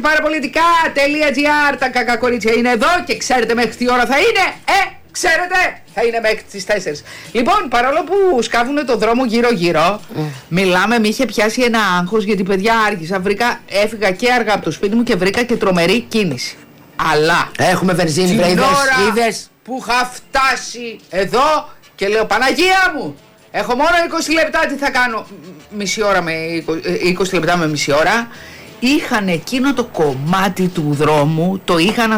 παραπολιτικά.gr. Τα κακά κορίτσια είναι εδώ και ξέρετε μέχρι τι ώρα θα είναι. Ξέρετε, θα είναι μέχρι τις 4. Λοιπόν, παρόλο που σκάβουνε το δρόμο γύρω-γύρω, μιλάμε, με είχε πιάσει ένα άγχος γιατί παιδιά άργησα. Έφυγα και αργά από το σπίτι μου και βρήκα και τρομερή κίνηση. Αλλά έχουμε βενζίνη, την ώρα είδες που είχα φτάσει εδώ και λέω Παναγία μου, έχω μόνο 20 λεπτά, τι θα κάνω. 20 λεπτά με μισή ώρα. Είχαν εκείνο το κομμάτι του δρόμου, το είχαν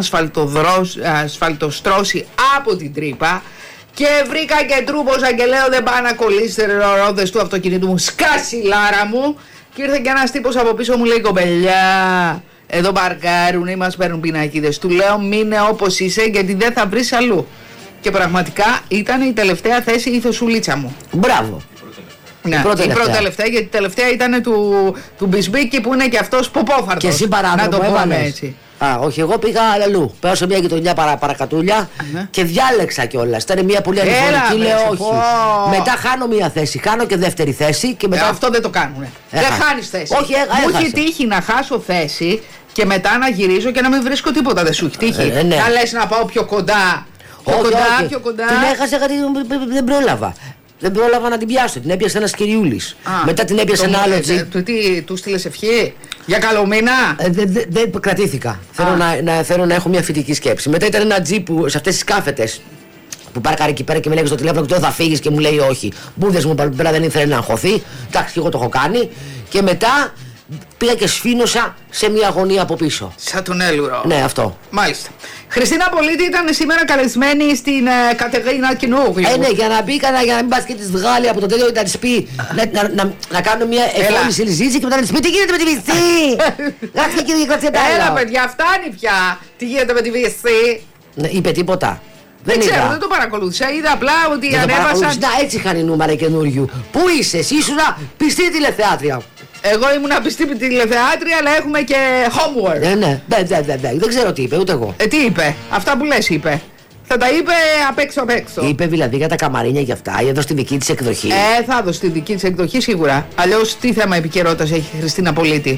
ασφαλτοστρώσει από την τρύπα και βρήκα και τρούποσα και λέω δεν πάω να κολλήσει ρόδες του αυτοκινήτου μου, σκάσει λάρα μου, και ήρθε και ένας τύπος από πίσω μου λέει κοπελιά, εδώ παρκάρουν ή μας παίρνουν πινακίδες. Του λέω μείνε όπως είσαι γιατί δεν θα βρεις αλλού. Και πραγματικά ήταν η τελευταία θέση η θεσουλίτσα μου. Μπράβο. Ναι, η πρώτη τελευταία, γιατί η τελευταία ήταν του Μπισμπίκη που είναι και αυτός ποπόφαρτος. Και εσύ παράδειγμα, να το πούμε έτσι. Όχι, εγώ πήγα αλλού. Πάω σε μια γειτονιά παρακατούλια και διάλεξα κιόλας. Ήταν μια πολύ ανηφορική, λέω όχι. Μετά χάνω μια θέση, χάνω και δεύτερη θέση. Και μετά... αυτό δεν το κάνουνε. Δεν χάνεις θέση. Όχι, μου έχει τύχει να χάσω θέση και μετά να γυρίζω και να μην βρίσκω τίποτα. Δεν σου έχει τύχει. Ναι. Να λες να πάω πιο κοντά. Πιο κοντά. Την έχασα γιατί δεν πρόλαβα. Δεν πρόλαβα να την πιάσω. Την έπιασε ένας κυριούλης. Μετά την έπιασε ένα άλλο τζιπ. Του στείλες ευχή για καλό μήνα. Δεν κρατήθηκα. Θέλω να έχω μια φοιτική σκέψη. Μετά ήταν ένα τζιπ που σε αυτές τις κάθετες που πάρκαρε εκεί πέρα και με λέγει στο τηλέφωνο και τώρα θα φύγεις και μου λέει όχι. Μπούδες μου πέρα δεν ήθελε να αγχωθεί. Εντάξει, και εγώ το έχω κάνει. Και μετά πήγα και σφήνωσα σε μια γωνία από πίσω. Σαν τον Έλουρο. Ναι, αυτό. Μάλιστα. Χριστίνα Πολίτη ήταν σήμερα καλεσμένη στην Κατερίνα Κοινούγλου. Ναι, για να μπει, για να μην πας και της βγάλει από το τέλειο να της πει να κάνω μια εφόληση συζήτηση και μετά να της πει τι γίνεται με τη VSC. Γράφει και η Έλα παιδιά, φτάνει πια. Τι γίνεται με τη VSC. Είπε τίποτα. Δεν ξέρω, δεν το παρακολούθησα. Είδα απλά ότι ανέβασαν. Έτσι είχαν νούμερα καινούριου. Πού είσαι, εσύ ήσουν πιστή τηλεθεάτρια. Εγώ ήμουν πιστή τηλεθεάτρια, αλλά έχουμε και homework. Ναι, δεν ξέρω τι είπε, ούτε εγώ. Τι είπε, αυτά που λες είπε. Θα τα είπε απ' έξω. Είπε δηλαδή για τα καμαρίνια και αυτά, ή εδώ στη δική της εκδοχή. Θα έδωσε στη δική της εκδοχή σίγουρα. Αλλιώς τι θέμα επικαιρότητας έχει η Χριστίνα Πολίτη.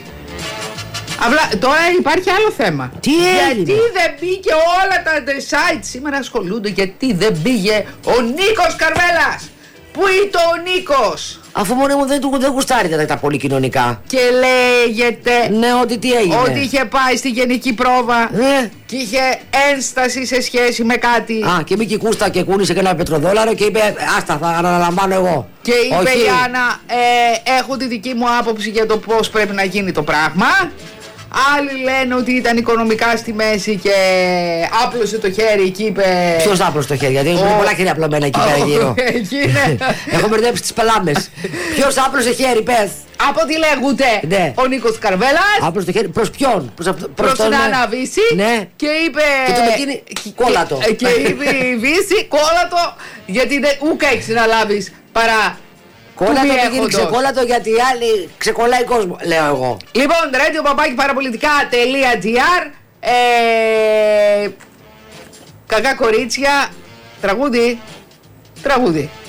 Απλά τώρα υπάρχει άλλο θέμα. Γιατί δεν μπήκε όλα τα site σήμερα ασχολούνται, γιατί δεν πήγε ο Νίκος Καρβέλας. Πού ήταν ο Νίκος? Αφού μόνο μου δεν γουστάρει τα πολυκοινωνικά. Και λέγεται ναι, ότι τι έγινε. Ότι είχε πάει στη γενική πρόβα και είχε ένσταση σε σχέση με κάτι. Και μπήκε κούστα και κούνησε και ένα πετροδόλαρο και είπε άστα θα αναλαμβάνω εγώ. Και είπε η Άννα έχω τη δική μου άποψη για το πώς πρέπει να γίνει το πράγμα. Άλλοι λένε ότι ήταν οικονομικά στη μέση και άπλωσε το χέρι εκεί, είπε. Ποιος άπλωσε το χέρι, γιατί έχουν πολλά χέρια απλωμένα εκεί πέρα γύρω. Έχω μπερδέψει τις πελάμες. Ποιος άπλωσε χέρι, πες. Από τι λέγονται ο Νίκος Καρβέλας. Άπλωσε το χέρι, προς ποιον? Προς την Άννα Βύση. Ναι. Και είπε. Και το εκείνη κόλλατο. Και είπε η Βύση κόλλατο, γιατί δεν ούκα έχεις να λάβεις παρά. Κόλλατο και γίνει ξεκόλλατο γιατί οι άλλοι ξεκολλάει κόσμο, λέω εγώ. Λοιπόν, radio@παραπολιτικά.gr. Κακά κορίτσια. Τραγούδι.